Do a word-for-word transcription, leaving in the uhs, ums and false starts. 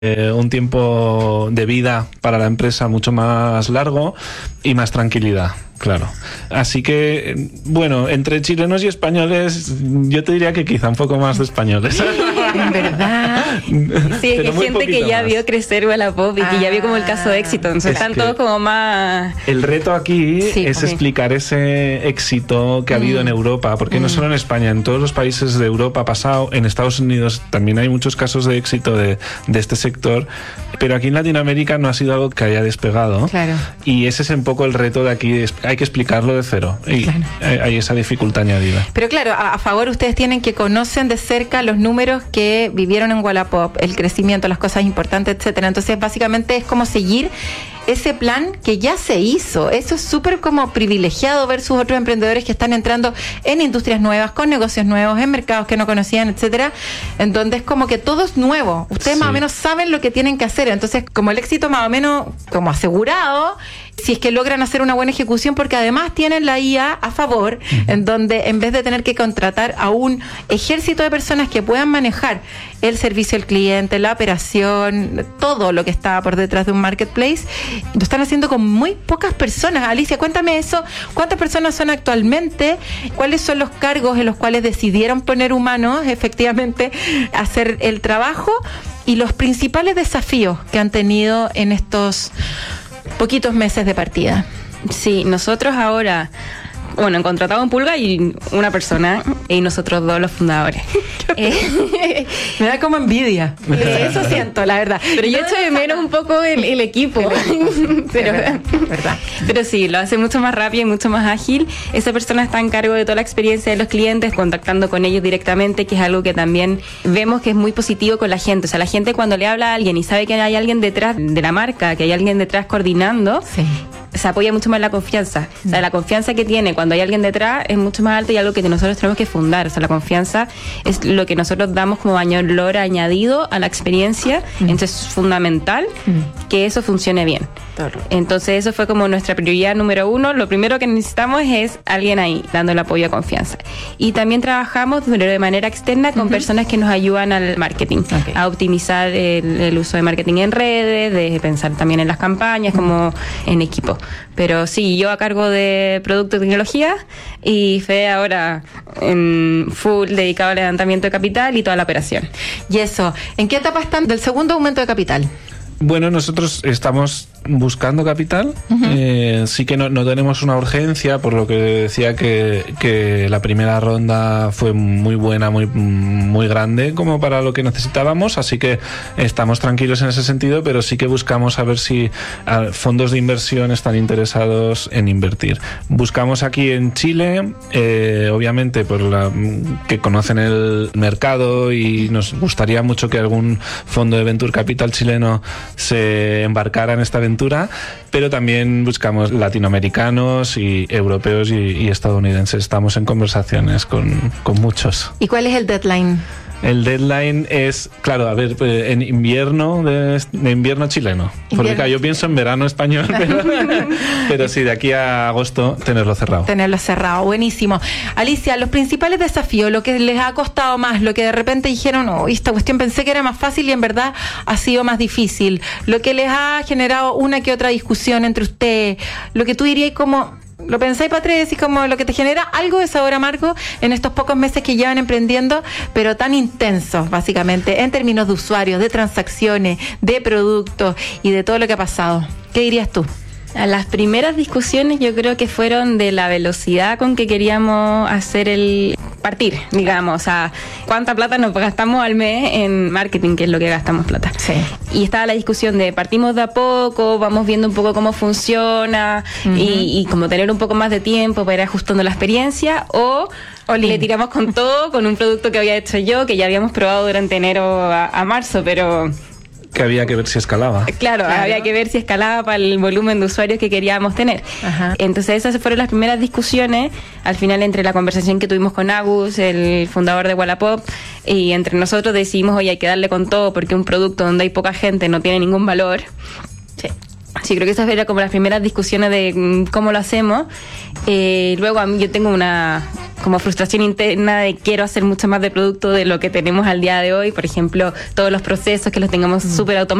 eh, un tiempo de vida para la empresa mucho más largo y más tranquilidad. Claro. Así que, bueno, entre chilenos y españoles, yo te diría que quizá un poco más de españoles. En verdad. Sí, es que gente que ya más. vio crecer Wallapop y ah, que ya vio como el caso de éxito. Entonces están todos como más... El reto aquí sí, es okay. explicar ese éxito que ha habido mm. en Europa, porque mm. no solo en España, en todos los países de Europa ha pasado, en Estados Unidos también hay muchos casos de éxito de, de este sector, pero aquí en Latinoamérica no ha sido algo que haya despegado. Claro. Y ese es un poco el reto de aquí. Hay que explicarlo de cero y claro. hay esa dificultad añadida. Pero claro, a, a favor ustedes tienen que conocen de cerca los números que vivieron en Wallapop, el crecimiento, las cosas importantes, etcétera. Entonces básicamente es como seguir ese plan que ya se hizo. Eso es súper como privilegiado versus otros emprendedores que están entrando en industrias nuevas, con negocios nuevos, en mercados que no conocían, etcétera, en donde es como que todo es nuevo. Ustedes sí. más o menos saben lo que tienen que hacer. Entonces, como el éxito más o menos como asegurado, si es que logran hacer una buena ejecución, porque además tienen la I A a favor, uh-huh. en donde en vez de tener que contratar a un ejército de personas que puedan manejar el servicio al cliente, la operación, todo lo que está por detrás de un marketplace, lo están haciendo con muy pocas personas. Alicia, cuéntame eso. ¿Cuántas personas son actualmente? ¿Cuáles son los cargos en los cuales decidieron poner humanos efectivamente a hacer el trabajo? Y los principales desafíos que han tenido en estos poquitos meses de partida. Sí, nosotros ahora, bueno, han contratado un pulga y una persona, y nosotros dos los fundadores. eh, Me da como envidia. Eso siento, la verdad. Pero yo echo de menos un poco el, el equipo. pero, verdad. pero sí, lo hace mucho más rápido y mucho más ágil. Esa persona está en cargo de toda la experiencia de los clientes, contactando con ellos directamente, que es algo que también vemos que es muy positivo con la gente. O sea, la gente cuando le habla a alguien y sabe que hay alguien detrás de la marca, que hay alguien detrás coordinando, sí. se apoya mucho más en la confianza. O sea, la confianza que tiene cuando hay alguien detrás es mucho más alta y algo que nosotros tenemos que fundar. O sea, la confianza es lo que nosotros damos como valor añadido a la experiencia. Mm. Entonces es fundamental mm. que eso funcione bien. Claro. Entonces eso fue como nuestra prioridad número uno. Lo primero que necesitamos es alguien ahí, dando el apoyo a confianza. Y también trabajamos de manera externa con uh-huh. personas que nos ayudan al marketing, okay. a optimizar el, el uso de marketing en redes, de pensar también en las campañas, uh-huh. como en equipo. Pero sí, yo a cargo de producto y tecnología y Fede ahora en full dedicado al levantamiento de capital y toda la operación. Y eso, ¿en qué etapa están del segundo aumento de capital? Bueno, nosotros estamos buscando capital. Uh-huh. Eh, sí que no, no tenemos una urgencia, por lo que decía que, que la primera ronda fue muy buena, muy, muy grande como para lo que necesitábamos, así que estamos tranquilos en ese sentido, pero sí que buscamos a ver si fondos de inversión están interesados en invertir. Buscamos aquí en Chile, eh, obviamente por la, que conocen el mercado y nos gustaría mucho que algún fondo de Venture Capital chileno se embarcara en esta aventura, pero también buscamos latinoamericanos y europeos y, y estadounidenses. Estamos en conversaciones con, con muchos. ¿Y cuál es el deadline? El deadline es, claro, a ver, en invierno, de, de invierno chileno. Invierno. Porque claro, yo pienso en verano español, pero, pero sí, de aquí a agosto tenerlo cerrado. Tenerlo cerrado, buenísimo. Alicia, los principales desafíos, lo que les ha costado más, lo que de repente dijeron, oh, esta cuestión pensé que era más fácil y en verdad ha sido más difícil, lo que les ha generado una que otra discusión entre ustedes, lo que tú dirías como... Lo pensáis, Patricia, y como lo que te genera algo de sabor amargo en estos pocos meses que llevan emprendiendo, pero tan intensos, básicamente, en términos de usuarios, de transacciones, de productos y de todo lo que ha pasado. ¿Qué dirías tú? Las primeras discusiones yo creo que fueron de la velocidad con que queríamos hacer el partir, digamos, o sea, cuánta plata nos gastamos al mes en marketing, que es lo que gastamos plata. Sí. Y estaba la discusión de partimos de a poco, vamos viendo un poco cómo funciona uh-huh. y, y como tener un poco más de tiempo para ir ajustando la experiencia, o Olin. Le tiramos con todo, con un producto que había hecho yo, que ya habíamos probado durante enero a, a marzo, pero... que había que ver si escalaba. Claro, claro, había que ver si escalaba para el volumen de usuarios que queríamos tener. Ajá. Entonces esas fueron las primeras discusiones, al final entre la conversación que tuvimos con Agus, el fundador de Wallapop, y entre nosotros decidimos, oye, hay que darle con todo porque un producto donde hay poca gente no tiene ningún valor. Sí. Sí, creo que esas eran como las primeras discusiones de cómo lo hacemos. Eh, luego a mí yo tengo una... como frustración interna de quiero hacer mucho más de producto de lo que tenemos al día de hoy. Por ejemplo, todos los procesos que los tengamos mm. súper automatizados.